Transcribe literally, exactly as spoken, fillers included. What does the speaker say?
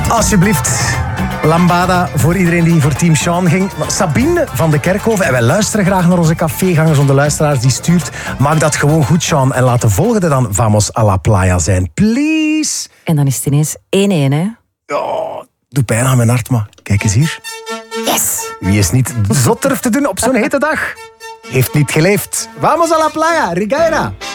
Alsjeblieft. Lambada voor iedereen die voor Team Sean ging. Sabine van de Kerkhoven. En wij luisteren graag naar onze cafégangers, om de luisteraars die stuurt. Maak dat gewoon goed, Sean. En laat de volgende dan Vamos a la Playa zijn. Please. En dan is het ineens één-één, hè? Oh, doe pijn aan mijn hart, maar kijk eens hier. Yes! Wie is niet zot durft te doen op zo'n hete dag, heeft niet geleefd. Vamos a la Playa, Rigaira.